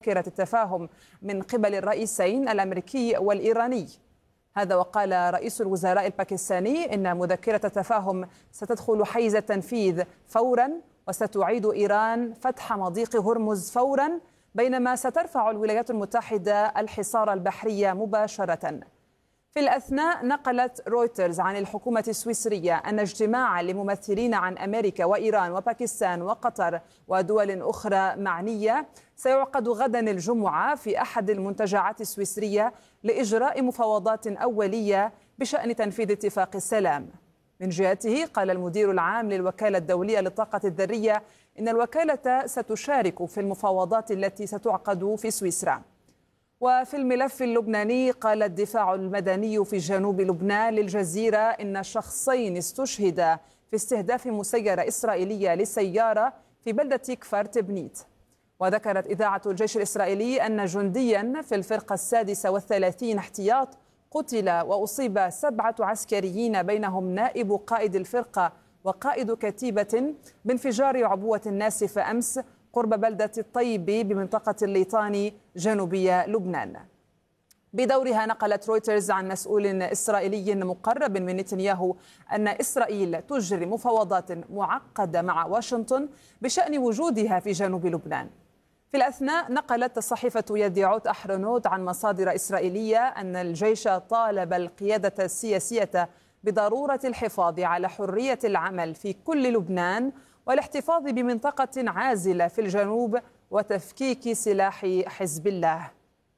مذكرة التفاهم من قبل الرئيسين الأمريكي والإيراني. هذا وقال رئيس الوزراء الباكستاني إن مذكرة التفاهم ستدخل حيز التنفيذ فورا، وستعيد إيران فتح مضيق هرمز فورا، بينما سترفع الولايات المتحدة الحصار البحري مباشرة. في الأثناء نقلت رويترز عن الحكومة السويسرية أن اجتماعا لممثلين عن أمريكا وإيران وباكستان وقطر ودول أخرى معنية سيعقد غدا الجمعة في أحد المنتجعات السويسرية لإجراء مفاوضات أولية بشأن تنفيذ اتفاق السلام. من جهته قال المدير العام للوكالة الدولية للطاقة الذرية إن الوكالة ستشارك في المفاوضات التي ستعقد في سويسرا. وفي الملف اللبناني قال الدفاع المدني في جنوب لبنان للجزيرة إن شخصين استشهدا في استهداف مسيرة إسرائيلية لسيارة في بلدة كفر تبنيت. وذكرت إذاعة الجيش الإسرائيلي أن جنديا في الفرقة 36 احتياط قتل وأصيب 7 عسكريين بينهم نائب قائد الفرقة وقائد كتيبة بانفجار عبوة ناسفة أمس قرب بلدة الطيبي بمنطقة الليطاني جنوبية لبنان. بدورها نقلت رويترز عن مسؤول إسرائيلي مقرب من نتنياهو أن إسرائيل تجري مفاوضات معقدة مع واشنطن بشأن وجودها في جنوب لبنان. في الأثناء نقلت صحيفة يديعوت أحرنوت عن مصادر إسرائيلية أن الجيش طالب القيادة السياسية بضرورة الحفاظ على حرية العمل في كل لبنان والاحتفاظ بمنطقة عازلة في الجنوب وتفكيك سلاح حزب الله.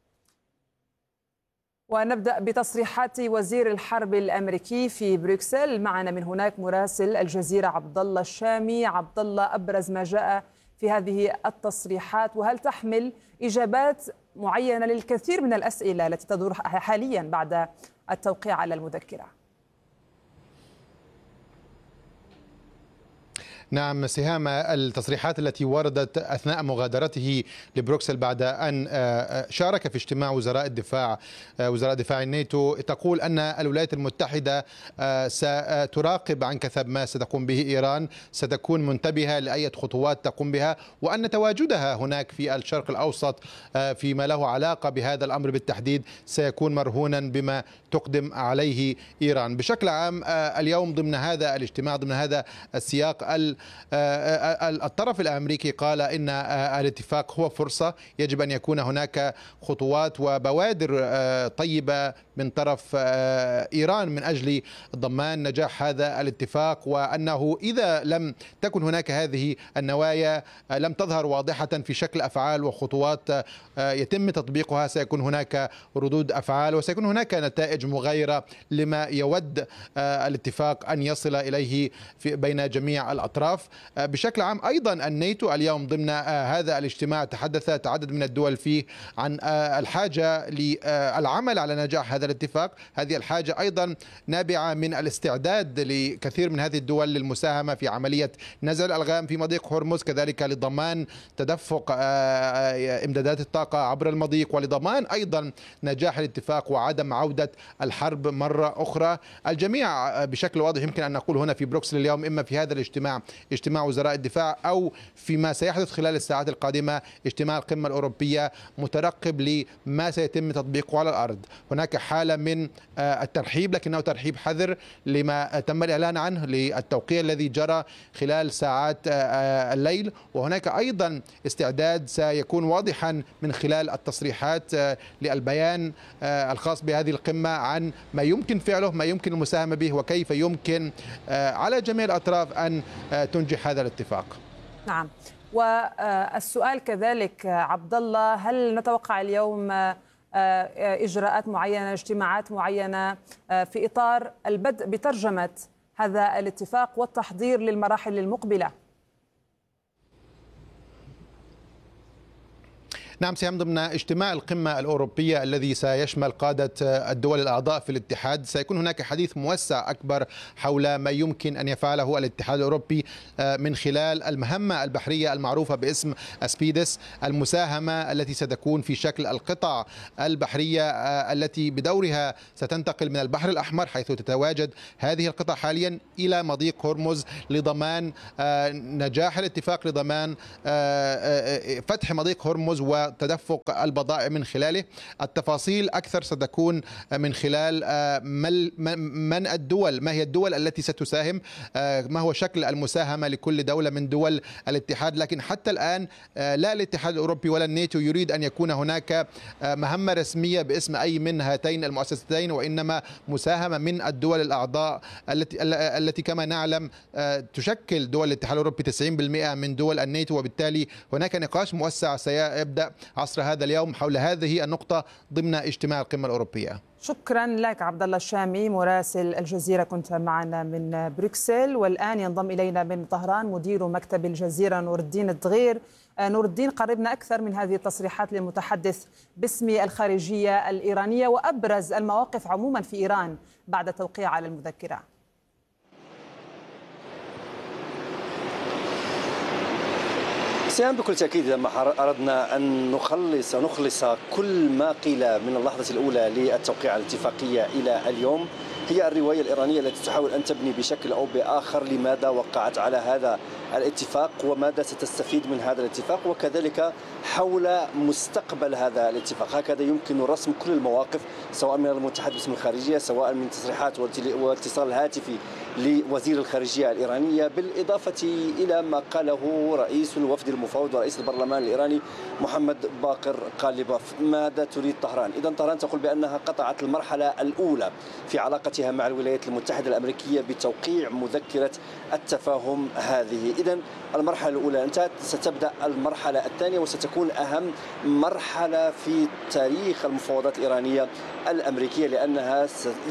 ونبدأ بتصريحات وزير الحرب الأمريكي في بروكسل. معنا من هناك مراسل الجزيرة عبد الله الشامي. عبد الله، أبرز ما جاء في هذه التصريحات، وهل تحمل إجابات معينة للكثير من الأسئلة التي تدور حاليا بعد التوقيع على المذكرة؟ نعم سهام، التصريحات التي وردت أثناء مغادرته لبروكسل بعد أن شارك في اجتماع وزراء دفاع الناتو تقول أن الولايات المتحدة ستراقب عن كثب ما ستقوم به إيران، ستكون منتبهة لأي خطوات تقوم بها، وأن تواجدها هناك في الشرق الأوسط فيما له علاقة بهذا الأمر بالتحديد سيكون مرهونا بما تقدم عليه إيران. بشكل عام اليوم ضمن هذا الاجتماع، ضمن هذا السياق، الطرف الأمريكي قال إن الاتفاق هو فرصة، يجب أن يكون هناك خطوات وبوادر طيبة من طرف إيران من أجل ضمان نجاح هذا الاتفاق، وأنه إذا لم تكن هناك هذه النوايا لم تظهر واضحة في شكل أفعال وخطوات يتم تطبيقها، سيكون هناك ردود أفعال وسيكون هناك نتائج مغايرة لما يود الاتفاق أن يصل إليه بين جميع الأطراف. بشكل عام أيضا الناتو اليوم ضمن هذا الاجتماع تحدثت عدد من الدول فيه عن الحاجة للعمل على نجاح هذا الاتفاق. هذه الحاجة أيضا نابعة من الاستعداد لكثير من هذه الدول للمساهمة في عملية نزع الألغام في مضيق هرمز، كذلك لضمان تدفق إمدادات الطاقة عبر المضيق، ولضمان أيضا نجاح الاتفاق وعدم عودة الحرب مرة أخرى. الجميع بشكل واضح يمكن أن نقول هنا في بروكسل اليوم، إما في هذا الاجتماع اجتماع وزراء الدفاع أو فيما سيحدث خلال الساعات القادمة اجتماع القمة الأوروبية، مترقب لما سيتم تطبيقه على الأرض. هناك حالة من الترحيب، لكنه ترحيب حذر لما تم الإعلان عنه للتوقيع الذي جرى خلال ساعات الليل، وهناك أيضا استعداد سيكون واضحا من خلال التصريحات للبيان الخاص بهذه القمة عن ما يمكن فعله، ما يمكن المساهمة به، وكيف يمكن على جميع الأطراف أن تنجح هذا الاتفاق. نعم، والسؤال كذلك عبد الله، هل نتوقع اليوم إجراءات معينة، اجتماعات معينة في إطار البدء بترجمة هذا الاتفاق والتحضير للمراحل المقبلة؟ نعم سيهم، ضمن اجتماع القمة الأوروبية الذي سيشمل قادة الدول الأعضاء في الاتحاد سيكون هناك حديث موسع أكبر حول ما يمكن أن يفعله الاتحاد الأوروبي من خلال المهمة البحرية المعروفة باسم أسبيدس، المساهمة التي ستكون في شكل القطع البحرية التي بدورها ستنتقل من البحر الأحمر حيث تتواجد هذه القطع حاليا إلى مضيق هرمز لضمان نجاح الاتفاق، لضمان فتح مضيق هرمز وتدفق البضائع من خلاله. التفاصيل أكثر ستكون من خلال من الدول، ما هي الدول التي ستساهم، ما هو شكل المساهمة لكل دولة من دول الاتحاد. لكن حتى الآن لا الاتحاد الأوروبي ولا الناتو يريد أن يكون هناك مهمة رسمية باسم أي من هاتين المؤسستين، وإنما مساهمة من الدول الأعضاء التي كما نعلم تشكل دول الاتحاد الأوروبي 90% من دول الناتو. وبالتالي هناك نقاش موسع سيبدأ عصر هذا اليوم حول هذه النقطة ضمن اجتماع القمة الأوروبية. شكرا لك عبد الله الشامي مراسل الجزيرة، كنت معنا من بروكسل. والآن ينضم إلينا من طهران مدير مكتب الجزيرة نور الدين الدغير. نور الدين، قربنا أكثر من هذه التصريحات للمتحدث باسم الخارجية الإيرانية وأبرز المواقف عموما في إيران بعد التوقيع على المذكرة. سيان بكل تأكيد لما أردنا أن نخلص كل ما قيل من اللحظة الأولى للتوقيع على الاتفاقية إلى اليوم، هي الرواية الإيرانية التي تحاول أن تبني بشكل أو بآخر لماذا وقعت على هذا الاتفاق وماذا ستستفيد من هذا الاتفاق، وكذلك حول مستقبل هذا الاتفاق. هكذا يمكن رسم كل المواقف سواء من المتحدث باسم الخارجية، سواء من تصريحات والاتصال الهاتفي لوزير الخارجية الإيرانية، بالإضافة إلى ما قاله رئيس الوفد المفوض ورئيس البرلمان الإيراني محمد باقر قاليباف. ماذا تريد طهران؟ إذن طهران تقول بأنها قطعت المرحلة الأولى في علاقتها مع الولايات المتحدة الأمريكية بتوقيع مذكرة التفاهم هذه. إذن المرحلة الأولى انتهت، ستبدأ المرحلة الثانية وستكون أهم مرحلة في تاريخ المفاوضات الإيرانية الأمريكية، لأنها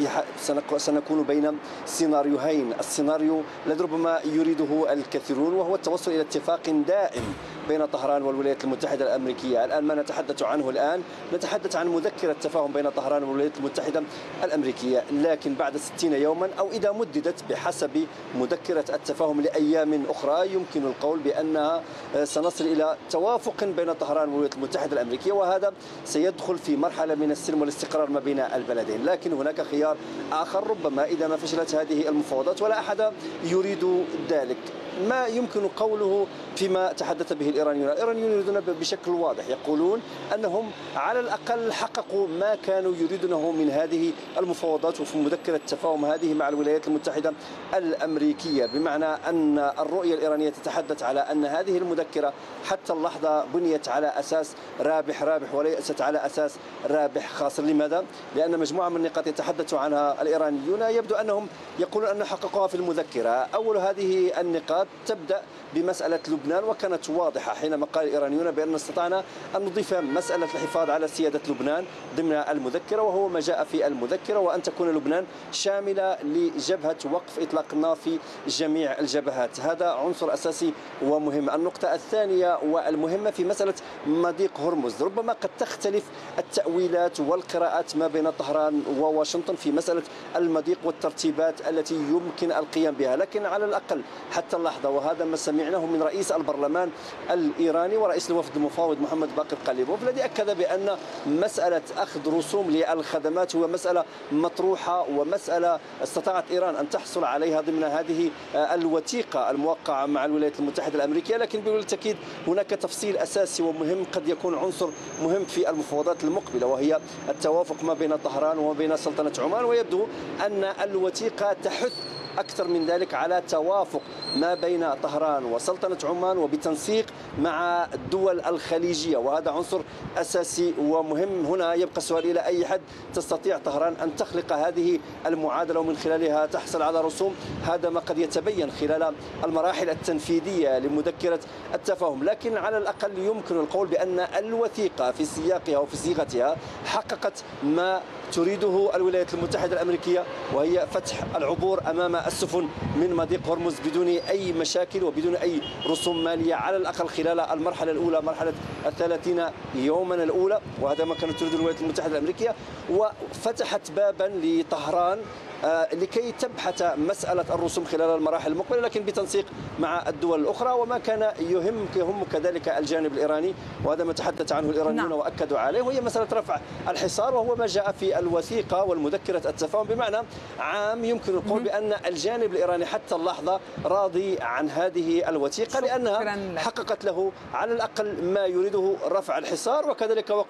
سنكون بين سيناريوهين. السيناريو الذي ربما يريده الكثيرون وهو التوصل إلى اتفاق دائم بين طهران والولايات المتحدة الأمريكية. الآن ما نتحدث عنه نتحدث عن مذكرة تفاهم بين طهران والولايات المتحدة الأمريكية، لكن بعد 60 يوما أو إذا مددت بحسب مذكرة التفاهم لأيام أخرى يمكن القول بأنها سنصل إلى توافق بين طهران والولايات المتحدة الأمريكية، وهذا سيدخل في مرحلة من السلم والاستقرار ما بين البلدين. لكن هناك خيار آخر ربما إذا ما فشلت هذه المفاوضات، ولا أحد يريد ذلك، ما يمكن قوله فيما تحدث به الإيرانيون. الإيرانيون يريدون بشكل واضح، يقولون أنهم على الأقل حققوا ما كانوا يريدونه من هذه المفاوضات وفي مذكرة التفاهم هذه مع الولايات المتحدة الأمريكية، بمعنى أن الرؤية الإيرانية تتحدث على أن هذه المذكرة حتى اللحظة بنيت على أساس رابح رابح وليست على أساس رابح خاسر. لماذا؟ لأن مجموعة من النقاط يتحدث عنها الإيرانيون يبدو أنهم يقولون أن حققوها في المذكرة. أول هذه النقاط تبدأ بمسألة لبنان، وكانت واضحة حينما قال الإيرانيون بأن استطعنا أن نضيف مسألة الحفاظ على سيادة لبنان ضمن المذكرة، وهو ما جاء في المذكرة، وأن تكون لبنان شاملة لجبهة وقف إطلاق النار في جميع الجبهات. هذا عنصر أساسي ومهم. النقطة الثانية والمهمة في مسألة مضيق هرمز، ربما قد تختلف التأويلات والقراءات ما بين طهران وواشنطن في مسألة المضيق والترتيبات التي يمكن القيام بها، لكن على الأقل حتى اللحظة، وهذا ما سمعناه من رئيس البرلمان الإيراني ورئيس الوفد المفاوض محمد باقر قاليبوف، الذي أكد بأن مسألة أخذ رسوم للخدمات هو مسألة مطروحة ومسألة استطاعت إيران أن تحصل عليها ضمن هذه الوثيقة الموقعة مع الولايات المتحدة الأمريكية. لكن بالتأكيد هناك تفصيل أساسي ومهم قد يكون عنصر مهم في المفاوضات المقبلة، وهي التوافق ما بين طهران وما بين سلطنة عمان، ويبدو أن الوثيقة تحث أكثر من ذلك على توافق ما بين طهران وسلطنة عمان وبتنسيق مع الدول الخليجية، وهذا عنصر أساسي ومهم. هنا يبقى السؤال إلى أي حد تستطيع طهران أن تخلق هذه المعادلة ومن خلالها تحصل على رسوم؟ هذا ما قد يتبين خلال المراحل التنفيذية لمذكرة التفاهم، لكن على الأقل يمكن القول بأن الوثيقة في سياقها وفي صيغتها حققت ما تريده الولايات المتحدة الأمريكية، وهي فتح العبور أمام السفن من مضيق هرمز بدون أي مشاكل وبدون أي رسوم مالية، على الأقل خلال المرحلة الأولى، مرحلة 30 يوما الأولى، وهذا ما كانت تريد الولايات المتحدة الأمريكية، وفتحت بابا لطهران لكي تبحث مسألة الرسوم خلال المراحل المقبلة، لكن بتنسيق مع الدول الأخرى. وما كان يهم كذلك الجانب الإيراني، وهذا ما تحدث عنه الإيرانيون وأكدوا عليه، وهي مسألة رفع الحصار، وهو ما جاء في الوثيقة والمذكرة التفاهم، بمعنى عام يمكن القول بأن الجانب الإيراني حتى اللحظة راضي عن هذه الوثيقة، لأنها حققت له على الأقل ما يريده، رفع الحصار وكذلك